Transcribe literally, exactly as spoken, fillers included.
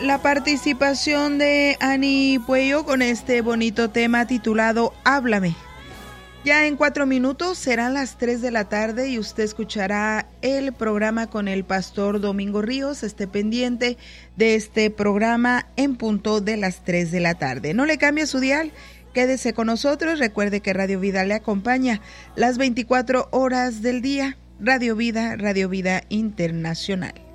La participación de Ani Puello con este bonito tema titulado Háblame. Ya en cuatro minutos serán las tres de la tarde y usted escuchará el programa con el pastor Domingo Ríos. Esté pendiente de este programa en punto de las tres de la tarde. No le cambie su dial, quédese con nosotros. Recuerde que Radio Vida le acompaña las veinticuatro horas del día. Radio Vida, Radio Vida Internacional.